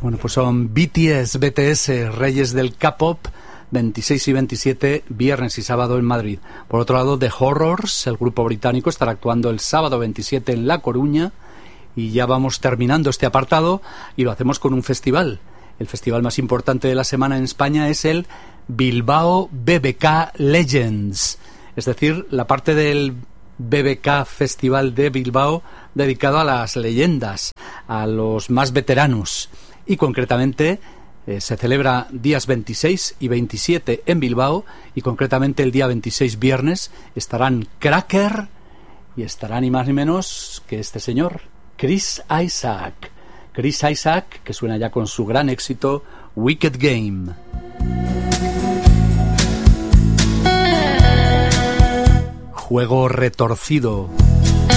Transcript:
Bueno, pues son BTS, Reyes del K-Pop, 26 y 27, viernes y sábado en Madrid. Por otro lado, The Horrors, el grupo británico, estará actuando el sábado 27 en La Coruña. Y ya vamos terminando este apartado y lo hacemos con un festival. El festival más importante de la semana en España es el Bilbao BBK Legends. Es decir, la parte del BBK Festival de Bilbao dedicado a las leyendas, a los más veteranos. Y concretamente se celebra días 26 y 27 en Bilbao, y concretamente el día 26 viernes estarán Cracker y estará ni más ni menos que este señor, Chris Isaak. Chris Isaak, que suena ya con su gran éxito Wicked Game. Juego retorcido.